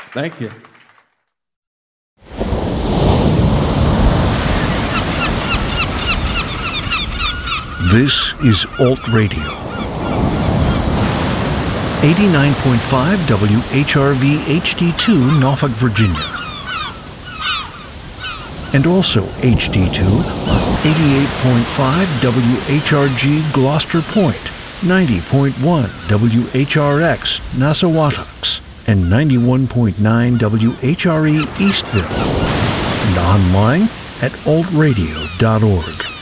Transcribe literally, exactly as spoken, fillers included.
Thank you. This is Alt Radio. eighty-nine point five W H R V H D two, Norfolk, Virginia. And also H D two on eighty-eight point five W H R G Gloucester Point, ninety point one W H R X Nassawatucks, and ninety-one point nine W H R E Eastville. And online at alt radio dot org.